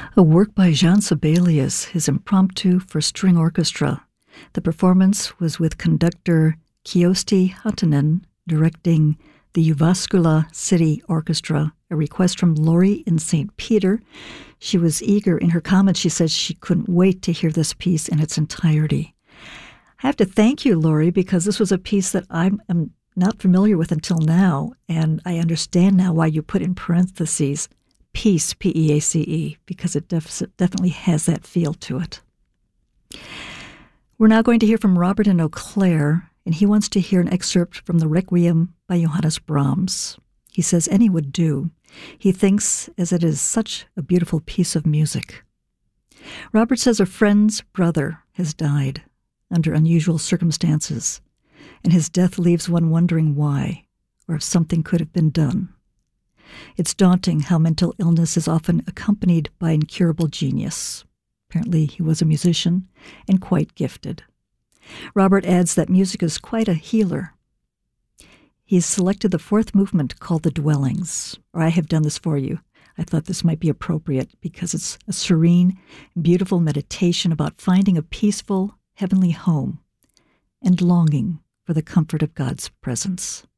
A work by Jean Sibelius, his impromptu for string orchestra. The performance was with conductor Kyösti Hatanen directing the Jyväskylä City Orchestra, a request from Lori in St. Peter. She was eager in her comments. She said she couldn't wait to hear this piece in its entirety. I have to thank you, Lori, because this was a piece that I'm not familiar with until now, and I understand now why you put in parentheses Peace, P-E-A-C-E, because it definitely has that feel to it. We're now going to hear from Robert in Eau Claire, and he wants to hear an excerpt from the Requiem by Johannes Brahms. He says any would do. He thinks as it is such a beautiful piece of music. Robert says a friend's brother has died under unusual circumstances, and his death leaves one wondering why, or if something could have been done. It's daunting how mental illness is often accompanied by incurable genius. Apparently he was a musician and quite gifted. Robert adds that music is quite a healer. He's selected the fourth movement called The Dwellings, or I have done this for you. I thought this might be appropriate because it's a serene, beautiful meditation about finding a peaceful, heavenly home and longing for the comfort of God's presence.